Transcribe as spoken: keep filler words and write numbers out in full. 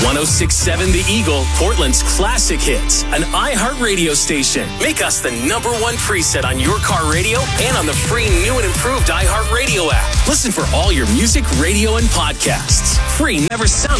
one oh six point seven The Eagle, Portland's classic hits. An iHeartRadio station. Make us the number one preset on your car radio and on the free new and improved iHeartRadio app. Listen for all your music, radio, and podcasts. Free never sounded